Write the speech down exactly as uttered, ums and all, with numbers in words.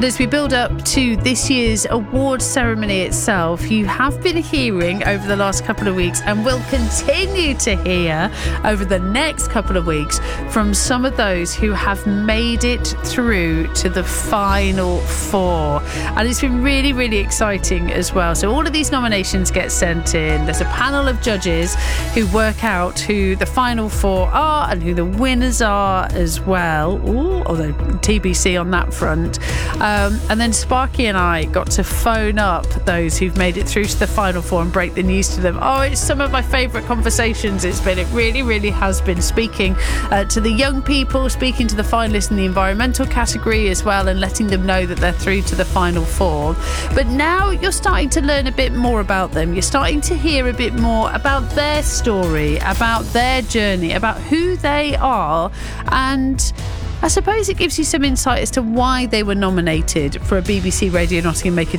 And as we build up to this year's award ceremony itself, you have been hearing over the last couple of weeks and will continue to hear over the next couple of weeks from some of those who have made it through to the final four. And it's been really, really exciting as well. So all of these nominations get sent in. There's a panel of judges who work out who the final four are and who the winners are as well. Ooh, although T B C on that front. Um, and then Sparky and I got to phone up those who've made it through to the final four and break the news to them. Oh, it's some of my favourite conversations it's been. It really, really has been, speaking uh, to the young people, speaking to the finalists in the environmental category as well, and letting them know that they're through to the final four. But now you're starting to learn a bit more about them. You're starting to hear a bit more about their story, about their journey, about who they are, and I suppose it gives you some insight as to why they were nominated for a B B C Radio Nottingham Make a